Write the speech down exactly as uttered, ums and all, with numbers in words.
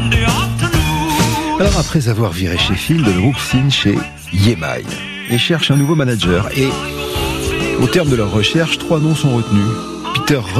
Alors après avoir viré Sheffield, le groupe signe chez Yemai et cherche un nouveau manager. Et au terme de leur recherche, trois noms sont retenus. Peter